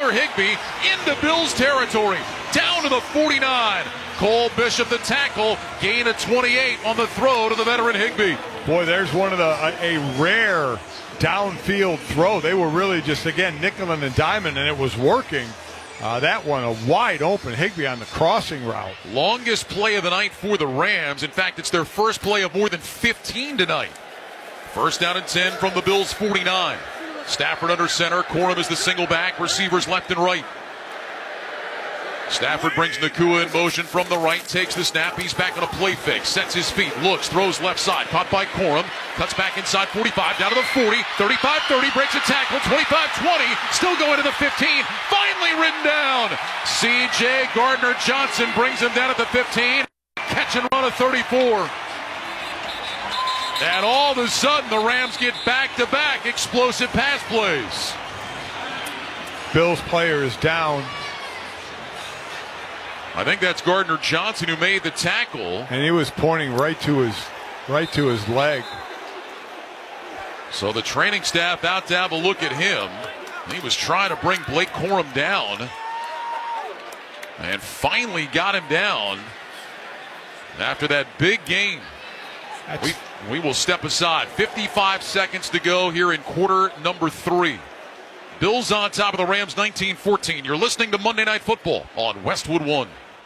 Tyler Higbee into Bills territory, down to the 49. Cole Bishop, the tackle, gain of 28 on the throw to the veteran Higbee. Boy, there's one of a rare downfield throw. They were really just, again, nickel and diamond, and it was working. That one, a wide open Higbee on the crossing route. Longest play of the night for the Rams. In fact, it's their first play of more than 15 tonight. First down and 10 from the Bills' 49. Stafford under center. Corum is the single back. Receivers left and right. Stafford brings Nacua in motion from the right, takes the snap. He's back on a play fake, sets his feet, looks, throws left side, caught by Corum, cuts back inside 45, down to the 40, 35-30, breaks a tackle, 25-20, still going to the 15, finally ridden down. C.J. Gardner-Johnson brings him down at the 15, catch and run of 34. And all of a sudden, the Rams get back-to-back explosive pass plays. Bills player is down. I think that's Gardner-Johnson who made the tackle. And he was pointing right to his leg. So the training staff out to have a look at him. He was trying to bring Blake Corum down. And finally got him down after that big game. We will step aside. 55 seconds to go here in quarter number 3. Bills on top of the Rams 19-14. You're listening to Monday Night Football on Westwood One.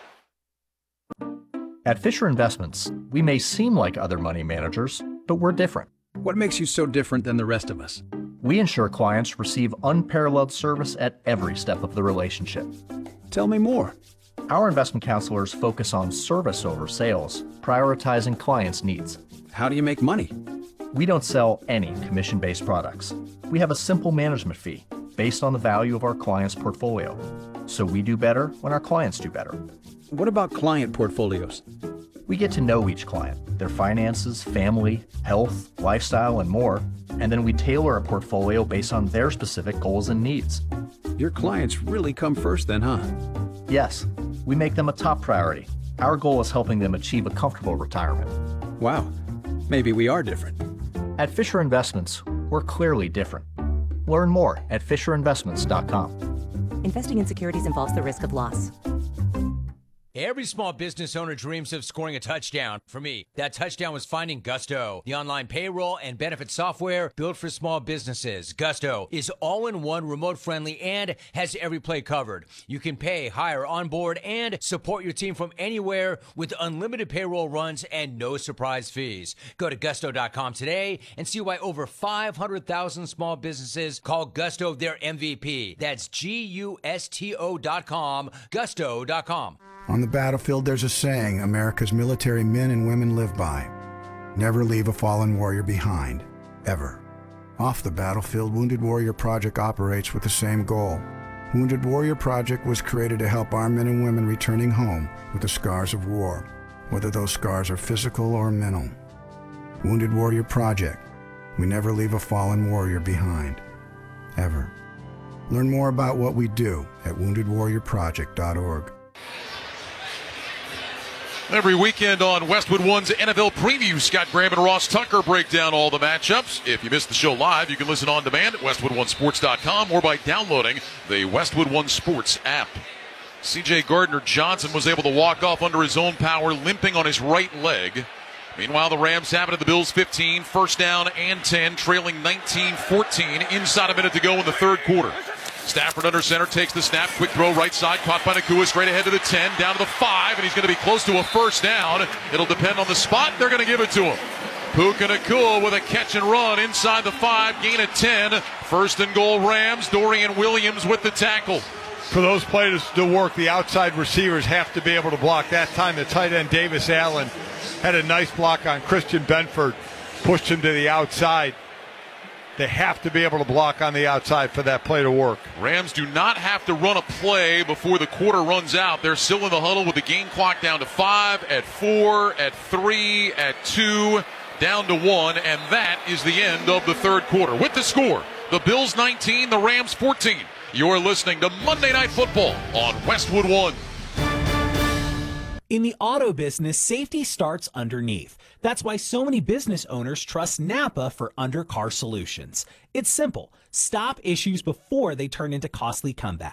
At Fisher Investments, we may seem like other money managers, but we're different. What makes you so different than the rest of us? We ensure clients receive unparalleled service at every step of the relationship. Tell me more. Our investment counselors focus on service over sales, prioritizing clients' needs. How do you make money? We don't sell any commission-based products. We have a simple management fee based on the value of our client's portfolio. So we do better when our clients do better. What about client portfolios? We get to know each client, their finances, family, health, lifestyle, and more, and then we tailor a portfolio based on their specific goals and needs. Your clients really come first then, huh? Yes, we make them a top priority. Our goal is helping them achieve a comfortable retirement. Wow, maybe we are different. At Fisher Investments, we're clearly different. Learn more at FisherInvestments.com. Investing in securities involves the risk of loss. Every small business owner dreams of scoring a touchdown. For me, that touchdown was finding Gusto, the online payroll and benefit software built for small businesses. Gusto is all-in-one, remote-friendly, and has every play covered. You can pay, hire, onboard, and support your team from anywhere with unlimited payroll runs and no surprise fees. Go to Gusto.com today and see why over 500,000 small businesses call Gusto their MVP. That's Gusto.com, Gusto.com. On the battlefield, there's a saying America's military men and women live by. Never leave a fallen warrior behind, ever. Off the battlefield, Wounded Warrior Project operates with the same goal. Wounded Warrior Project was created to help our men and women returning home with the scars of war, whether those scars are physical or mental. Wounded Warrior Project. We never leave a fallen warrior behind, ever. Learn more about what we do at woundedwarriorproject.org. Every weekend on Westwood One's NFL Preview, Scott Graham and Ross Tucker break down all the matchups. If you missed the show live, you can listen on demand at westwoodonesports.com or by downloading the Westwood One Sports app. C.J. Gardner-Johnson was able to walk off under his own power, limping on his right leg. Meanwhile, the Rams have it at the Bills 15, first down and 10, trailing 19-14, inside a minute to go in the third quarter. Stafford under center, takes the snap, quick throw right side, caught by Nacua, straight ahead to the 10, down to the 5, and he's going to be close to a first down. It'll depend on the spot. They're going to give it to him. Puka Nacua with a catch and run inside the 5, gain of 10. First and goal Rams, Dorian Williams with the tackle. For those players to work, the outside receivers have to be able to block. That time the tight end Davis Allen had a nice block on Christian Benford, pushed him to the outside. They have to be able to block on the outside for that play to work. Rams do not have to run a play before the quarter runs out. They're still in the huddle with the game clock down to 5, at 4, at 3, at 2, down to 1, and that is the end of the third quarter. With the score, the Bills 19, the Rams 14. You're listening to Monday Night Football on Westwood One. In the auto business, safety starts underneath. That's why so many business owners trust Napa for undercar solutions. It's simple. Stop issues before they turn into costly comebacks.